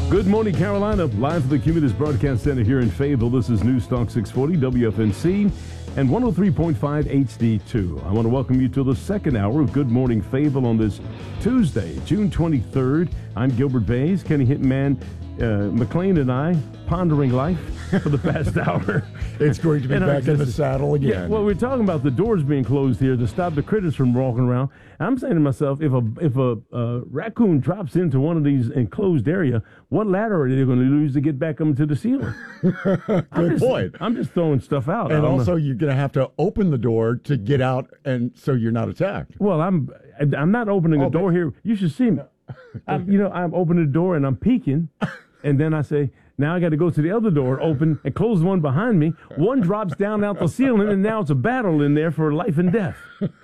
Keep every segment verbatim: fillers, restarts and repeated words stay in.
Good morning, Carolina. Live from the Cumulus Broadcast Center here in Fayetteville. This is News Talk six forty W F N C and one oh three point five H D two. I want to welcome you to the second hour of Good Morning Fayetteville on this Tuesday, June twenty-third. I'm Gilbert Bays, Kenny Hitman uh, McLean, and I pondering life for the past hour. It's great to be And back in the saddle again. Yeah, well, we're talking about the doors being closed here to stop the critters from walking around. And I'm saying to myself, if a if a uh, raccoon drops into one of these enclosed area, what ladder are they going to use to get back up to the ceiling? Good I'm just, point. I'm just throwing stuff out. And I don't also, know. you're going to have to open the door to get out, and so you're not attacked. Well, I'm I'm not opening Oh, a door but- here. You should see me. I'm, you know, I'm opening the door and I'm peeking, and then I say, now I got to go to the other door, open, and close the one behind me. One drops down out the ceiling, and now it's a battle in there for life and death.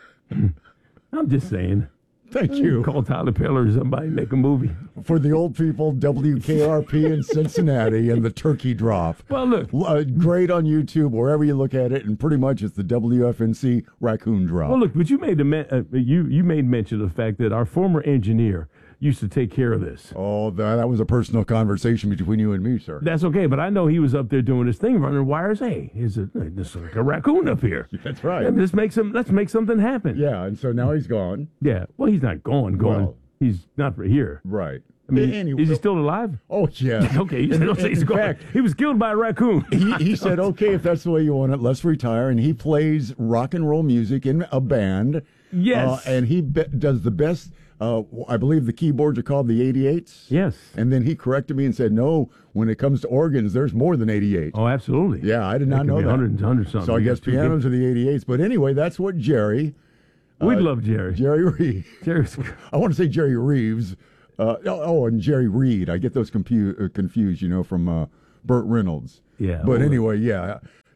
I'm just saying. Thank you. Call Tyler Perry or somebody, make a movie. For the old people, W K R P in Cincinnati and the turkey drop. Well, look. Uh, great on YouTube, wherever you look at it, and pretty much it's the W F N C raccoon drop. Well, look, but you made a me- uh, you you made mention of the fact that our former engineer used to take care of this. Oh, that, that was a personal conversation between you and me, sir. That's okay, but I know he was up there doing his thing, running wires. Hey, is it this like a raccoon up here? That's right. And let's make some. Let's make something happen. Yeah, and so now he's gone. Yeah. Well, he's not gone. Gone. Well- he's not for here. Right. I mean, Anyway- is he still alive? Oh, yeah. Okay. He's, In- don't say he's in gone. fact, He was killed by a raccoon. he, he said, okay, if that's the way you want it, let's retire. And he plays rock and roll music in a band. Yes. Uh, and he be- does the best, uh, I believe the keyboards are called the eighty-eights. Yes. And then he corrected me and said, no, when it comes to organs, there's more than eighty-eight. Oh, absolutely. Yeah, I did It not could know be that. one hundred, one hundred something. So I guess Yes, two pianos are the eighty-eights. But anyway, that's what Jerry, We uh, love Jerry. Jerry Reeves, Jerry's. I want to say Jerry Reeves. Uh, oh, oh, and Jerry Reed. I get those confu- uh, confused, you know, from uh, Burt Reynolds. Yeah. But well, anyway, yeah.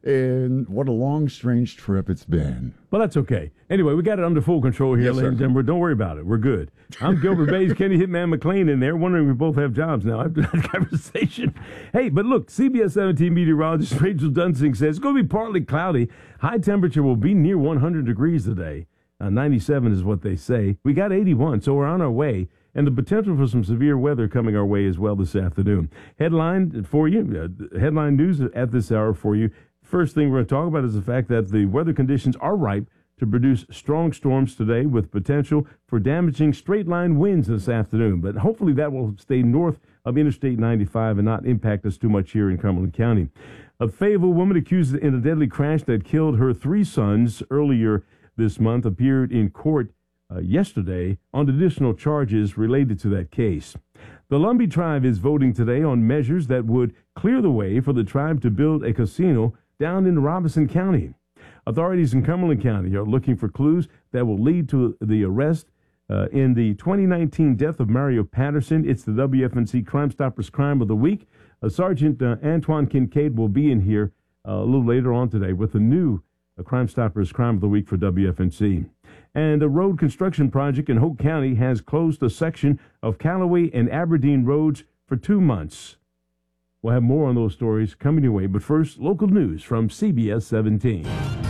And what a long, strange trip it's been. Well, that's okay. Anyway, we got it under full control here, Yes, ladies sir. and gentlemen. Don't worry about it. We're good. I'm Gilbert Bays, Kenny Hitman McLean in there, wondering if we both have jobs now after that conversation. Hey, but look, C B S seventeen meteorologist Rachel Dunsing says it's going to be partly cloudy. High temperature will be near one hundred degrees today. Uh, ninety-seven is what they say. We got eighty-one, so we're on our way. And the potential for some severe weather coming our way as well this afternoon. Headline for you, uh, headline news at this hour for you. First thing we're going to talk about is the fact that the weather conditions are ripe to produce strong storms today with potential for damaging straight-line winds this afternoon. But hopefully that will stay north of Interstate ninety-five and not impact us too much here in Cumberland County. A Fayetteville woman accused in a deadly crash that killed her three sons earlier this month appeared in court uh, yesterday on additional charges related to that case. The Lumbee tribe is voting today on measures that would clear the way for the tribe to build a casino down in Robinson County. Authorities in Cumberland County are looking for clues that will lead to the arrest uh, in the twenty nineteen death of Mario Patterson. It's the W F N C Crime Stoppers Crime of the Week. Uh, Sergeant uh, Antoine Kincaid will be in here uh, a little later on today with the new uh, Crime Stoppers Crime of the Week for W F N C. And a road construction project in Hoke County has closed a section of Callaway and Aberdeen roads for two months. We'll have more on those stories coming your way, but first, local news from C B S seventeen.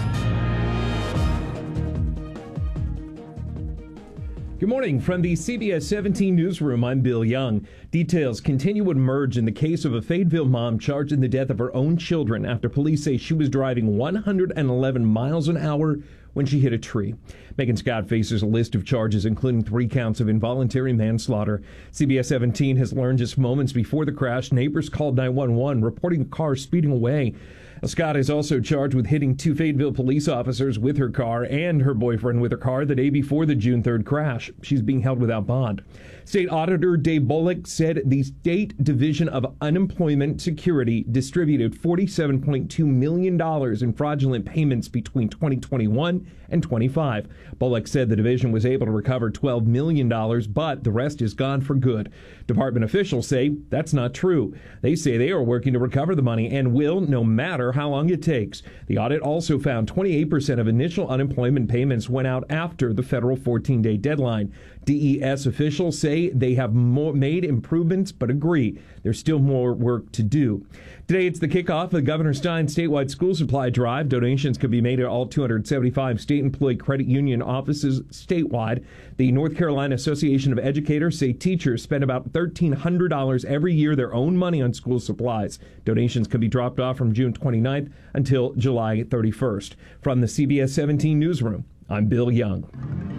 Good morning from the C B S seventeen newsroom. I'm Bill Young. Details continue to emerge in the case of a Fayetteville mom charged in the death of her own children after police say she was driving one hundred eleven miles an hour when she hit a tree. Megan Scott faces a list of charges, including three counts of involuntary manslaughter. C B S seventeen has learned just moments before the crash, neighbors called nine one one, reporting a car speeding away. Scott is also charged with hitting two Fayetteville police officers with her car and her boyfriend with her car the day before the June third crash. She's being held without bond. State Auditor Dave Bullock said the State Division of Unemployment Security distributed forty-seven point two million dollars in fraudulent payments between twenty twenty-one and twenty-five. Bullock said the division was able to recover twelve million dollars, but the rest is gone for good. Department officials say that's not true. They say they are working to recover the money and will, no matter how long it takes. The audit also found twenty-eight percent of initial unemployment payments went out after the federal fourteen-day deadline. D E S officials say they have more made improvements, but agree there's still more work to do. Today, it's the kickoff of the Governor Stein statewide school supply drive. Donations could be made at all two hundred seventy-five twenty-five state employee credit union offices statewide. The North Carolina Association of Educators say teachers spend about one thousand three hundred dollars every year their own money on school supplies. Donations can be dropped off from June twenty-ninth until July thirty-first. From the C B S seventeen Newsroom, I'm Bill Young.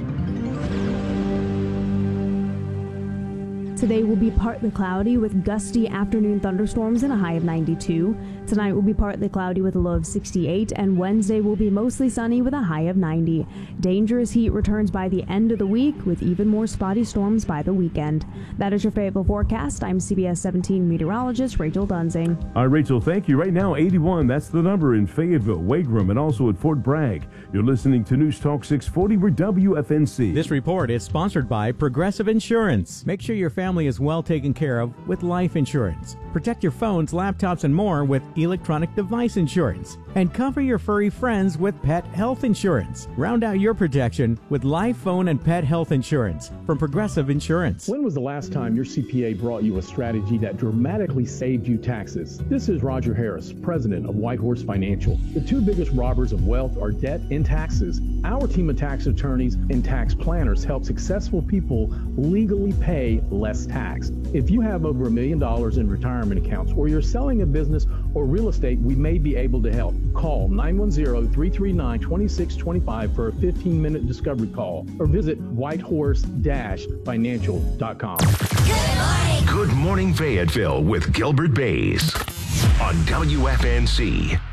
Today will be partly cloudy with gusty afternoon thunderstorms and a high of ninety-two. Tonight will be partly cloudy with a low of sixty-eight, and Wednesday will be mostly sunny with a high of ninety. Dangerous heat returns by the end of the week with even more spotty storms by the weekend. That is your Fayetteville forecast. I'm C B S seventeen meteorologist Rachel Dunsing. All right, Rachel, thank you. Right now, eighty-one, that's the number in Fayetteville, Wagram, and also at Fort Bragg. You're listening to News Talk six forty, we're W F N C. This report is sponsored by Progressive Insurance. Make sure your family is well taken care of with life insurance. Protect your phones, laptops, and more with electronic device insurance. And cover your furry friends with pet health insurance. Round out your protection with life, phone, and pet health insurance from Progressive Insurance. When was the last time your C P A brought you a strategy that dramatically saved you taxes? This is Roger Harris, president of Whitehorse Financial. The two biggest robbers of wealth are debt and taxes. Our team of tax attorneys and tax planners help successful people legally pay less tax. If you have over a million dollars in retirement accounts, or you're selling a business or real estate, we may be able to help. Call nine one zero, three three nine, two six two five for a fifteen minute discovery call, or visit whitehorse dash financial dot com. Good morning. Good morning, Fayetteville with Gilbert Bays on W F N C.